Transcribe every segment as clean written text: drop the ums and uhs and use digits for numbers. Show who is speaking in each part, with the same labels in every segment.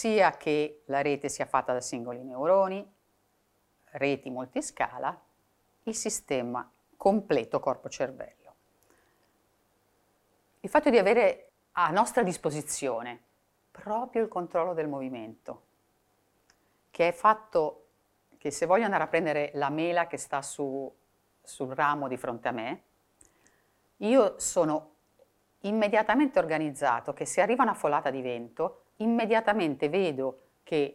Speaker 1: sia che la rete sia fatta da singoli neuroni, reti multiscala, il sistema completo corpo-cervello. Il fatto di avere a nostra disposizione proprio il controllo del movimento, che è fatto che se voglio andare a prendere la mela che sta sul ramo di fronte a me, io sono immediatamente organizzato che se arriva una folata di vento, immediatamente vedo che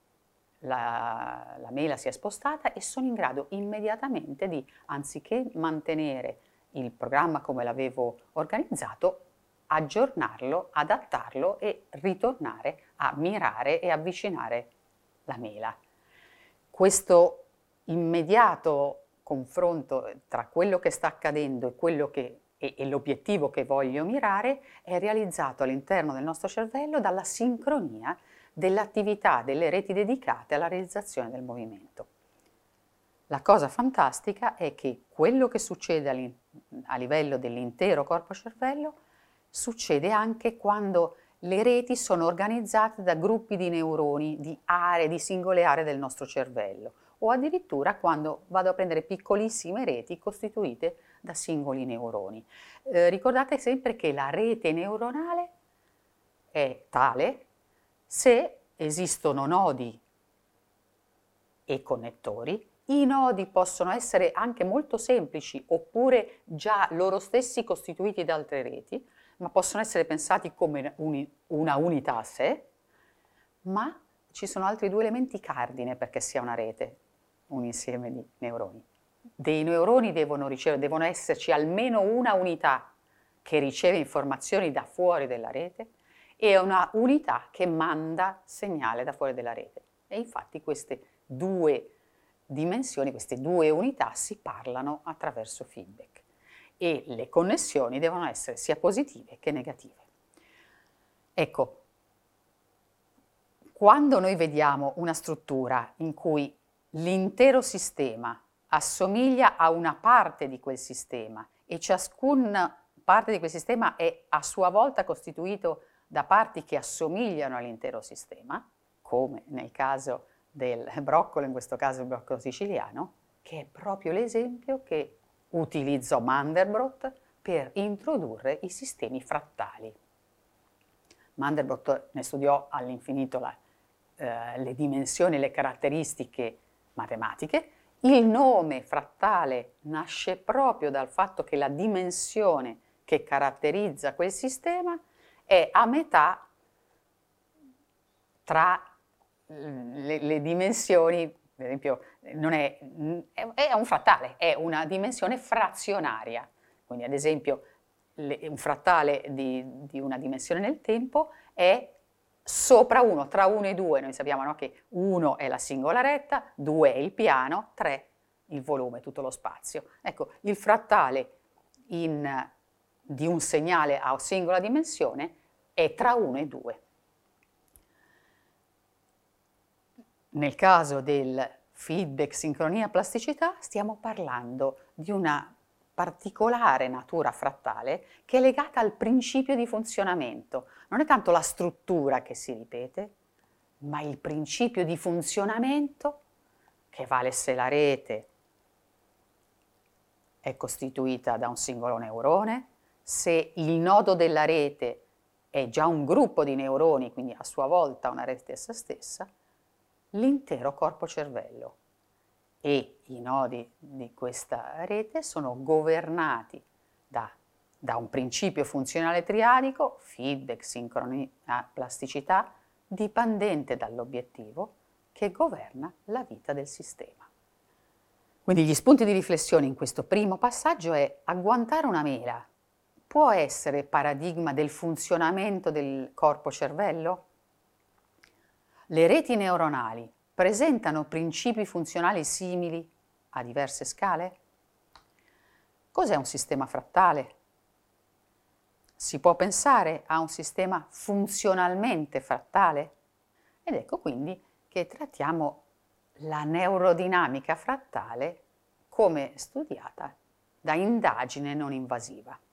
Speaker 1: la mela si è spostata e sono in grado immediatamente di, anziché mantenere il programma come l'avevo organizzato, aggiornarlo, adattarlo e ritornare a mirare e avvicinare la mela. Questo immediato confronto tra quello che sta accadendo e quello e l'obiettivo che voglio mirare è realizzato all'interno del nostro cervello dalla sincronia dell'attività delle reti dedicate alla realizzazione del movimento. La cosa fantastica è che quello che succede a livello dell'intero corpo-cervello succede anche quando le reti sono organizzate da gruppi di neuroni, di aree, di singole aree del nostro cervello, o addirittura quando vado a prendere piccolissime reti costituite da singoli neuroni. Ricordate sempre che la rete neuronale è tale se esistono nodi e connettori. I nodi possono essere anche molto semplici oppure già loro stessi costituiti da altre reti, ma possono essere pensati come una unità a sé, ma ci sono altri due elementi cardine perché sia una rete, un insieme di neuroni. Dei neuroni devono esserci almeno una unità che riceve informazioni da fuori della rete e una unità che manda segnale da fuori della rete. E infatti queste due dimensioni, queste due unità si parlano attraverso feedback e le connessioni devono essere sia positive che negative. Ecco, quando noi vediamo una struttura in cui l'intero sistema assomiglia a una parte di quel sistema e ciascuna parte di quel sistema è a sua volta costituito da parti che assomigliano all'intero sistema, come nel caso del broccolo, in questo caso il broccolo siciliano, che è proprio l'esempio che utilizzò Mandelbrot per introdurre i sistemi frattali. Mandelbrot ne studiò all'infinito le dimensioni e le caratteristiche matematiche. Il nome frattale nasce proprio dal fatto che la dimensione che caratterizza quel sistema è a metà tra le dimensioni, per esempio, non è un frattale, è una dimensione frazionaria. Quindi, ad esempio, un frattale di una dimensione nel tempo è sopra 1, tra 1 e 2. Noi sappiamo, no, che 1 è la singola retta, 2 è il piano, 3 il volume, tutto lo spazio. Ecco, il frattale di un segnale a singola dimensione è tra 1 e 2. Nel caso del feedback, sincronia, plasticità, stiamo parlando di una particolare natura frattale che è legata al principio di funzionamento. Non è tanto la struttura che si ripete, ma il principio di funzionamento che vale se la rete è costituita da un singolo neurone, se il nodo della rete è già un gruppo di neuroni, quindi a sua volta una rete essa stessa, l'intero corpo-cervello e i nodi di questa rete sono governati da un principio funzionale triadico, feedback, sincronia, plasticità, dipendente dall'obiettivo che governa la vita del sistema. Quindi gli spunti di riflessione in questo primo passaggio è: agguantare una mela può essere paradigma del funzionamento del corpo-cervello? Le reti neuronali presentano principi funzionali simili a diverse scale? Cos'è un sistema frattale? Si può pensare a un sistema funzionalmente frattale? Ed ecco quindi che trattiamo la neurodinamica frattale come studiata da indagine non invasiva.